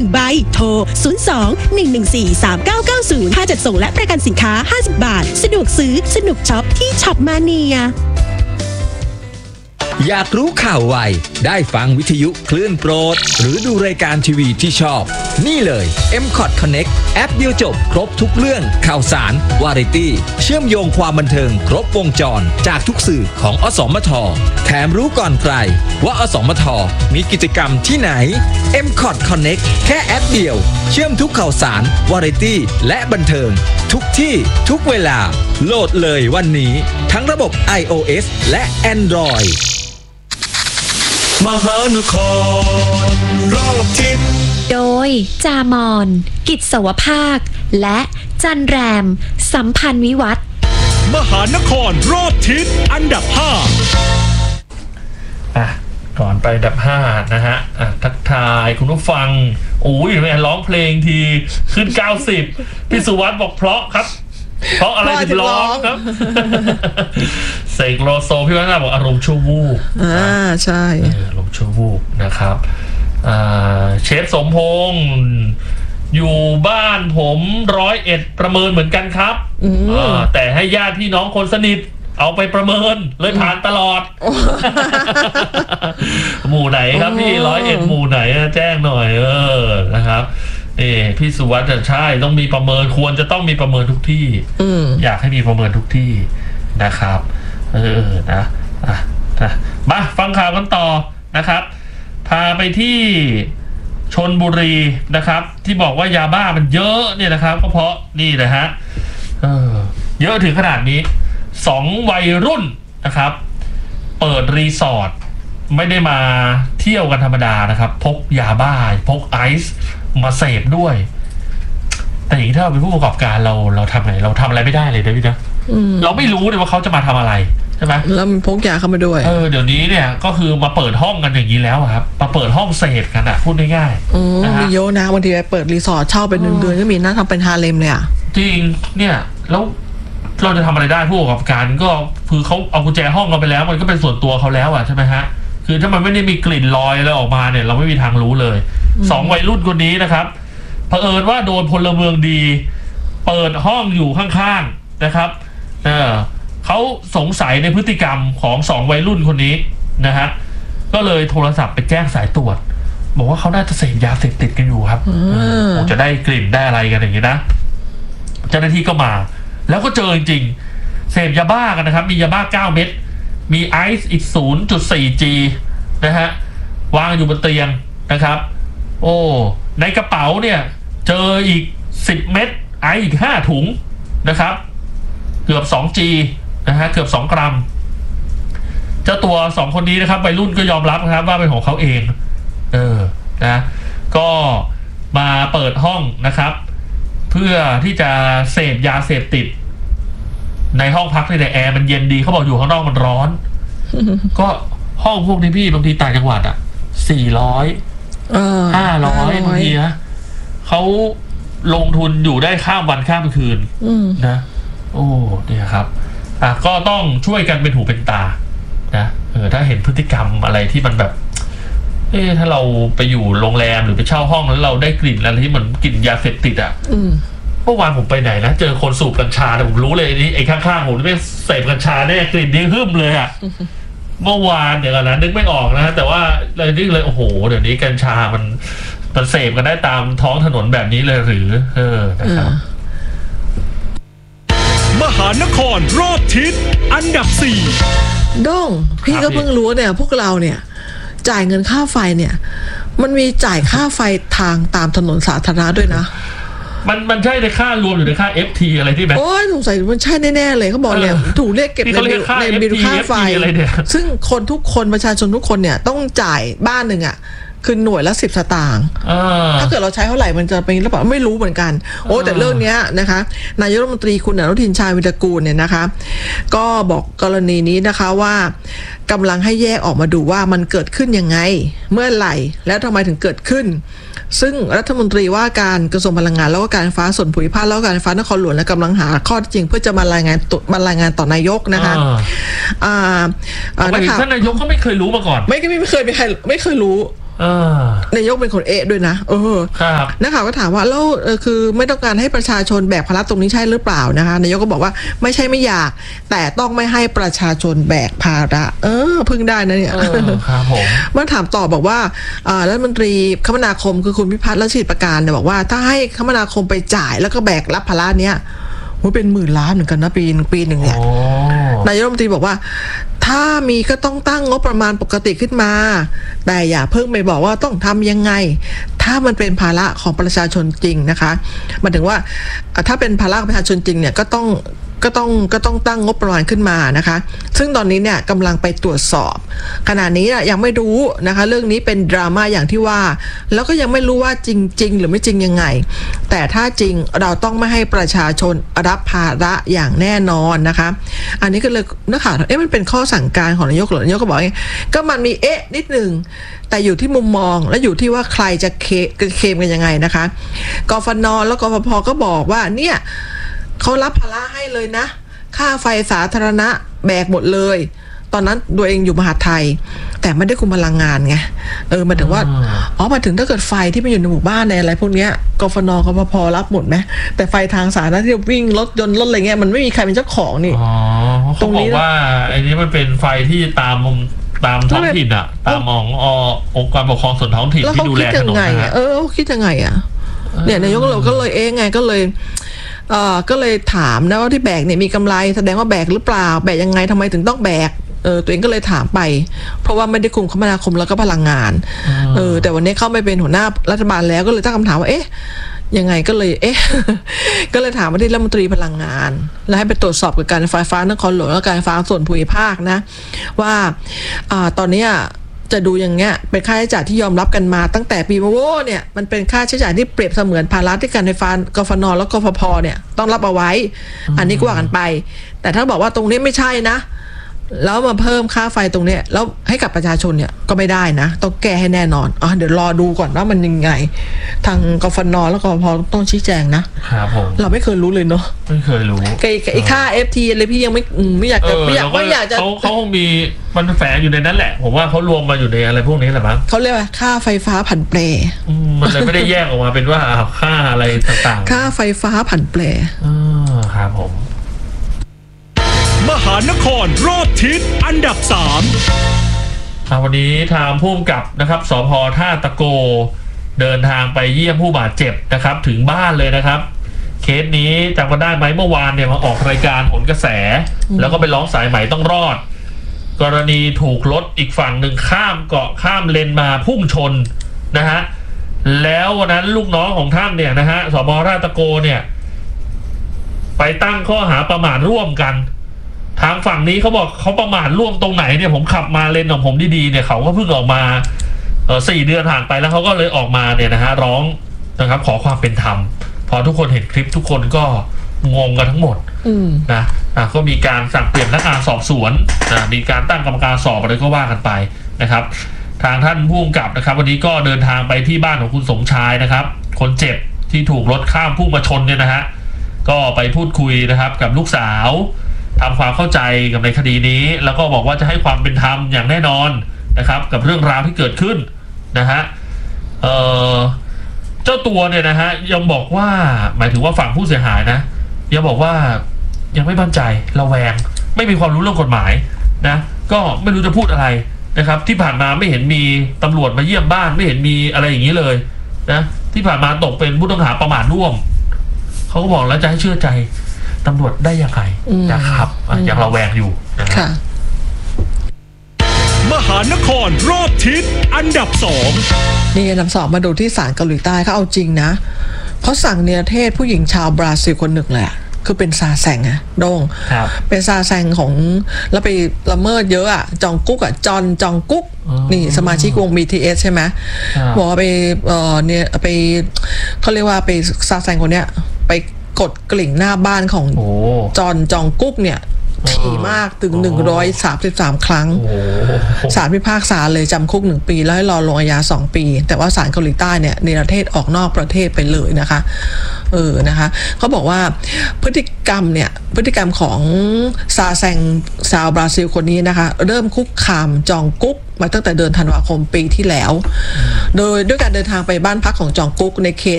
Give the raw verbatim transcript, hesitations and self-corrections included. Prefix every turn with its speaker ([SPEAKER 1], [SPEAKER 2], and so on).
[SPEAKER 1] ใบโทรศูนย์ สอง หนึ่ง หนึ่ง สี่ สาม เก้า เก้า ศูนย์ค่าจัดส่งและประกันสินค้าห้าสิบบาทสะดวกซื้อสนุกช็อปที่ช็อปมาเนีย
[SPEAKER 2] อยากรู้ข่าวไวได้ฟังวิทยุคลื่นโปรดหรือดูรายการทีวีที่ชอบนี่เลย เอ็ม คอท Connect แอปเดียวจบครบทุกเรื่องข่าวสารวาไรตี้เชื่อมโยงความบันเทิงครบวงจรจากทุกสื่อของอสมทแถมรู้ก่อนใครว่าอสมทมีกิจกรรมที่ไหน เอ็ม คอท Connect แค่แอปเดียวเชื่อมทุกข่าวสารวาไรตี้และบันเทิงทุกที่ทุกเวลาโหลดเลยวันนี้ทั้งระบบ ไอ โอ เอส และ Android
[SPEAKER 3] มหานครรอบทิศ
[SPEAKER 4] โดยจามอนกิจสวภาคและจันแรมสัมพันธ์วิวัฒน์
[SPEAKER 3] มหานครรอบทิศอันดับห้าอ่ะก่อนไปอันดับห้านะฮะอ่ะทักทายคุณผู้ฟังโอ้ยแม่ร้องเพลงทีขึ้นเก้าสิบพี่สุวัสดิ์บอกเพราะครับเพราะอะไรถึงร้องครับเสกโลโซพี่วัฒน์บอกอารมณ์ชั่ววูบ
[SPEAKER 5] อ่าใช่
[SPEAKER 3] อารมณ์ชั่ววูบนะครับอ่าเชฟสมพงษ์อยู่บ้านผมร้อยเอ็ดประเมินเหมือนกันครับอ่าแต่ให้ญาติพี่น้องคนสนิทเอาไปประเมินเลยผ่านตลอดหมู่ไหนครับพี่ร้อยเอ็ดหมู่ไหนแจ้งหน่อยเออนะครับเออพี่สุวัสดิ์ใช่ต้องมีประเมินควรจะต้องมีประเมินทุกที่อยากให้มีประเมินทุกที่นะครับเออนะอ่ะมาฟังข่าวกันต่อนะครับพาไปที่ชลบุรีนะครับที่บอกว่ายาบ้ามันเยอะเนี่ยนะครับก็เพราะนี่แหละฮะเออเยอะถึงขนาดนี้สองวัยรุ่นนะครับเปิดรีสอร์ทไม่ได้มาเที่ยวกันธรรมดานะครับพกยาบ้าพกไอซ์มาเสพด้วยแต่อย่างนี้ถ้าเราเป็นผู้ประกอบการเราเราทำไงเราทำอะไรไม่ได้เลยนะพี่นะเราไม่รู้เลยว่าเขาจะมาทำอะไรใช่ไหม
[SPEAKER 5] แล้วมันพกยาเข้ามาด้วย
[SPEAKER 3] เออเดี๋ยวนี้เนี่ยก็คือมาเปิดห้องกันอย่างนี้แล้วครับมาเปิดห้องเสพกันอ่ะพูดง่าย
[SPEAKER 5] ๆอืมมีเยอะนะบางทีไปเปิดรีสอร์ทเช่าเป็นเดือนๆก็มีน่าทำเป็นฮาเลมเลยอ่ะ
[SPEAKER 3] จริงเนี่ยแล้วเราจะทำอะไรได้ผู้ประกอบการก็คือเขาเอากุญแจห้องเราไปแล้วมันก็เป็นส่วนตัวเขาแล้วอ่ะใช่ไหมฮะคือถ้ามันไม่ได้มีกลิ่นลอยอะไรออกมาเนี่ยเราไม่มีทางรู้เลยสองวัยรุ่นคนนี้นะครับเผอิญว่าโดนพลเมืองดีเปิดห้องอยู่ข้างๆนะครับเออเขาสงสัยในพฤติกรรมของสองวัยรุ่นคนนี้นะฮะก็เลยโทรศัพท์ไปแจ้งสายตรวจบอกว่าเขาน่าจะเสพยาเสพติดกันอยู่ครับคงจะได้กลิ่นได้อะไรกันอย่างนี้นะเจ้าหน้าที่ก็มาแล้วก็เจอจริงๆเสพยาบ้ากันนะครับมียาบ้าเก้าเม็ดมีไอซ์อีก ศูนย์จุดสี่ จี นะฮะวางอยู่บนเตียงนะครับโอ้ในกระเป๋าเนี่ยเจออีกสิบเม็ดไอซ์อีกห้าถุงนะครับเกือบ สอง จี นะฮะเกือบสองกรัมเจ้าตัวสองคนนี้นะครับวัยรุ่นก็ยอมรับนะครับว่าเป็นของเขาเองเออนะก็มาเปิดห้องนะครับเพื่อที่จะเสพยาเสพติดในห้องพักในแอร์มันเย็นดีเขาบอกอยู่ข้างนอกมันร้อนก็ห้องพวกนี้พี่บางทีต่างจังหวัดอ่ะสี่ร้อยห้าร้อยบางทีนะเขาลงทุนอยู่ได้ข้ามวันข้ามคืนนะโอ้เนี่ยครับอ่ะก็ต้องช่วยกันเป็นหูเป็นตานะเออถ้าเห็นพฤติกรรมอะไรที่มันแบบเอ๊ะถ้าเราไปอยู่โรงแรมหรือไปเช่าห้องแล้วเราได้กลิ่นอะไรที่เหมือนกลิ่นยาเสพติดอ่ะเมื่อวานผมไปไหนนะเจอคนสูบกัญชาแต่ผมรู้เลยนี่ไอ้ข้างๆผมไม่เสพกัญชาแน่กลิ่นนี้หึ่มเลยอ่ะเมื่อวานเดี๋ยวกันนะนึกไม่ออกนะแต่ว่าเลยนึกเลยโอ้โหเดี๋ยวนี้กัญชามันมันเสพกันได้ตามท้องถนนแบบนี้เลยหรือเออนะครับ
[SPEAKER 6] มหานครรอบทิศอันดับสี่
[SPEAKER 5] ด้งพี่ก็เพิ่งรู้เนี่ยพวกเราเนี่ยจ่ายเงินค่าไฟเนี่ยมันมีจ่ายค่าไฟทางตามถนนสาธารณะด้วยนะ
[SPEAKER 3] มันมันใช่ในค่ารวมหรือในค่า เอฟ ที อะไรที่แบบ
[SPEAKER 5] โอ้ยสงสัยมันใช่แน่ๆเลยเขาบอกเนี่ยถูกเรียกเก็บในในบิลค่าไฟซึ่งคนทุกคนประชาชนทุกคนเนี่ยต้องจ่ายบ้านหนึ่งอ่ะคือหน่วยละสิบสตางค์ถ้าเกิดเราใช้เท่าไหร่มันจะเป็นหรือเปล่าไม่รู้เหมือนกันโอ้แต่เรื่องนี้นะคะนายกรัฐมนตรีคุณอนุทินชาญวิรากูลเนี่ยนะคะก็บอกกรณีนี้นะคะว่ากำลังให้แยกออกมาดูว่ามันเกิดขึ้นยังไงเมื่อไหร่แล้วทำไมถึงเกิดขึ้นซึ่งรัฐมนตรีว่าการกระทรวงพลังงานแล้วก็การไฟฟ้าส่วนภูมิภาคแล้วก็การไฟฟ้านครหลวงและกำลังหาข้อเท็จจริงเพื่อจะมารายงานมารายงานต่อนายกนะคะ
[SPEAKER 3] อ่าท่านนายกก็ไม่เคยรู้มาก่อน
[SPEAKER 5] ไม่ไม่เคยมีใครไม่เคยรู้นายกเป็นคนเอะด้วยนะเออ
[SPEAKER 3] ครับ
[SPEAKER 5] นักข่าวก็ถามว่าแล้วเออคือไม่ต้องการให้ประชาชนแบกภาระตรงนี้ใช่หรือเปล่านะคะนายกก็บอกว่าไม่ใช่ไม่อยากแต่ต้องไม่ให้ประชาชนแบกภาระเออพึ่งได้นะเนี่ย
[SPEAKER 3] ครับผม
[SPEAKER 5] เมื่อถามต่อบอกว่ารัฐมนตรีคมนาคมคือคุณพิพัฒน์รัชกิจประการเนี่ยบอกว่าถ้าให้คมนาคมไปจ่ายแล้วก็แบกรับภาระเนี้ยมันเป็นหมื่นล้านเหมือนกันนะปีปีหนึ่งเนี่ยนายกรัฐมนตรีบอกว่าถ้ามีก็ต้องตั้งงบประมาณปกติขึ้นมาแต่อย่าเพิ่งไปบอกว่าต้องทำยังไงถ้ามันเป็นภาระของประชาชนจริงนะคะหมายถึงว่าถ้าเป็นภาระของประชาชนจริงเนี่ยก็ต้องก็ต้องก็ต้องตั้งงบประมาณขึ้นมานะคะซึ่งตอนนี้เนี่ยกำลังไปตรวจสอบขณะนี้ยังไม่รู้นะคะเรื่องนี้เป็นดราม่าอย่างที่ว่าแล้วก็ยังไม่รู้ว่าจริงๆหรือไม่จริงยังไงแต่ถ้าจริงเราต้องไม่ให้ประชาชนรับภาระอย่างแน่นอนนะคะอันนี้ก็เลยนักข่าวเอ๊ะมันเป็นข้อสั่งการของนายกหรือนายกก็บอกไงก็มันมีเอ๊ะนิดนึงแต่อยู่ที่มุมมองและอยู่ที่ว่าใครจะเคลมกันยังไงนะคะกฟน.แล้วกฟผ.ก็บอกว่าเนี่ยเขารับภาระให้เลยนะค่าไฟสาธารณะแบกหมดเลยตอนนั้นตัวเองอยู่มหาดไทยแต่ไม่ได้คุมพลังงานไงเออมาถึงว่าอ๋อมาถึงถ้าเกิดไฟที่มันอยู่ในหมู่บ้านในอะไรพวกเนี้ยกฟน.กฟผ.รับหมดไหมแต่ไฟทางสาธารณะที่วิ่งรถยนต์รถอะไรเงี้ยมันไม่มีใครเป็นเจ้าของนี่
[SPEAKER 3] อ๋อเขาบอกว่าไอ้นี้มันเป็นไฟที่ตามตามท้องถิ่นอะตามขององค์การปกครองส่วนท้องถิ่นที่ดูแลถนนนะ
[SPEAKER 5] เออคิดยังไงอะเนี่ยนายกเราก็เลยเอ๊ะไงก็เลยเอ่อก็เลยถามนะว่าที่แบกเนี่ยมีกำไรแสดงว่าแบกหรือเปล่าแบกยังไงทำไมถึงต้องแบกเออตัวเองก็เลยถามไปเพราะว่าไม่ได้คุมคมนาคมแล้วก็พลังงานเออแต่วันนี้เข้าไม่เป็นหัวหน้ารัฐบาลแล้วก็เลยตั้งคำถามว่าเอ๊ะยังไงก็เลยเอ๊ะ ก็เลยถามมาที่รัฐมนตรีพลังงานแล้วให้ไปตรวจสอบกับการไฟฟ้านครหลวงและการไฟฟ้าส่วนภูมิภาคนะว่าอ่าตอนนี้จะดูอย่างเงี้ยเป็นค่าใช้จ่ายที่ยอมรับกันมาตั้งแต่ปีมาโวเนี่ยมันเป็นค่าใช้จ่ายที่เปรียบเสมือนภาระที่การไฟฟ้ากฟน.และกฟผ.เนี่ยต้องรับเอาไว้อันนี้ก็ว่ากันไปแต่ถ้าบอกว่าตรงนี้ไม่ใช่นะแล้วมาเพิ่มค่าไฟตรงนี้แล้วให้กับประชาชนเนี่ยก็ไม่ได้นะต้องแก้ให้แน่นอนอ๋อเดี๋ยวรอดูก่อนว่ามันยังไงทางกฟน.และกฟผ.ต้องชี้แจงนะครับ
[SPEAKER 3] ผม
[SPEAKER 5] เราไม่เคยรู้เลยเนาะ
[SPEAKER 3] ไม่เคยรู้
[SPEAKER 5] ไอ้ไอ้ค่า เอฟ ที อะไรพี่ยังไม่ไม่อยากจะไม่อยากไม่อยากจะ
[SPEAKER 3] เขาเขาคงมีมันแฝงอยู่ในนั้นแหละผมว่าเขารวมมาอยู่ในอะไรพวกนี้แหละมั้ง
[SPEAKER 5] เขาเรียกว่าค่าไฟฟ้าผันแปร
[SPEAKER 3] มันเลยไม่ได้แยกออกมาเป็นว่าค่าอะไรต่าง
[SPEAKER 5] ๆค่าไฟฟ้าผันแปร
[SPEAKER 3] อ๋อครับผม
[SPEAKER 6] มหานครรอบทิศอันดับสาม
[SPEAKER 3] วันนี้ทางผู้กำกับนะครับสภ.ท่าตะโกเดินทางไปเยี่ยมผู้บาดเจ็บนะครับถึงบ้านเลยนะครับเคสนี้จำกันได้ไหมเมื่อวานเนี่ยมาออกรายการผลกระแสแล้วก็ไปร้องสายใหม่ต้องรอดกรณีถูกรถอีกฝั่งหนึ่งข้ามเกาะข้ามเลนมาพุ่งชนนะฮะแล้ววันนั้นลูกน้องของท่านเนี่ยนะฮะสภ.ท่าตะโกเนี่ยไปตั้งข้อหาประมาทร่วมกันทางฝั่งนี้เขาบอกเขาประมาทร่วมตรงไหนเนี่ยผมขับมาเลนของผมดีๆเนี่ยเขาก็เพิ่งออกมาเออสี่เดือนผ่านไปแล้วเขาก็เลยออกมาเนี่ยนะฮะร้องนะครับขอความเป็นธรรมพอทุกคนเห็นคลิปทุกคนก็งงกันทั้งหมดนะอ่ะก็มีการสั่งเปลี่ยนพนักงานสอบสวนนะมีการตั้งกรรมการสอบอะไรก็ว่ากันไปนะครับทางท่านผู้กำกับนะครับวันนี้ก็เดินทางไปที่บ้านของคุณสมชายนะครับคนเจ็บที่ถูกรถข้ามพุ่งมาชนเนี่ยนะฮะก็ไปพูดคุยนะครับกับลูกสาวทำความเข้าใจกับในคดีนี้แล้วก็บอกว่าจะให้ความเป็นธรรมอย่างแน่นอนนะครับกับเรื่องราวที่เกิดขึ้นนะฮะเอ่อเจ้าตัวเนี่ยนะฮะยังบอกว่าหมายถึงว่าฝั่งผู้เสียหายนะยังบอกว่ายังไม่มั่นใจระแวงไม่มีความรู้เรื่องกฎหมายนะก็ไม่รู้จะพูดอะไรนะครับที่ผ่านมาไม่เห็นมีตำรวจมาเยี่ยมบ้านไม่เห็นมีอะไรอย่างนี้เลยนะที่ผ่านมาตกเป็นผู้ต้องหาประมาทร่วมเขาก็บอกแล้วจะให้เชื่อใจตำรวจได้ยังไงนะครับยังระแวงอยู่
[SPEAKER 5] ค่ะ
[SPEAKER 6] มหานครรอบทิศอันดับสอง
[SPEAKER 5] นี่อันดับสองมาดูที่ศาลเกาหลีใต้เขาเอาจริงนะเขาสั่งเนรเทศผู้หญิงชาวบราซิลคนหนึ่งแหละคือเป็นซาแซงอะโด่งเป็นซาแซงของแล้วไปละเมิดเยอะอะจองกุ๊กอะจอนจองกุ๊กนี่สมาชิกวง บี ที เอส ใช่ไหมบอกว่าไปเออเนี่ยไปเขาเรียกว่าไปซาแซงคนเนี้ยไปกดกลิ่งหน้าบ้านของจอนจองกุ๊กเนี่ยถี่มากถึงหนึ่งร้อยสามสิบสามครั้งศาลพิพากษาเลยจำคุกหนึ่งปีแล้วให้รอลงอาญาสองปีแต่ว่าศาลเกาหลีใต้เนี่ยเนรเทศออกนอกประเทศไปเลยนะคะเออนะคะเขาบอกว่าพฤติกรรมเนี่ยพฤติกรรมของซาแซงชาวบราซิลคนนี้นะคะเริ่มคุกคามจองกุ๊กมาตั้งแต่เดือนธันวาคมปีที่แล้วโดยด้วยการเดินทางไปบ้านพักของจองกุ๊กในเขต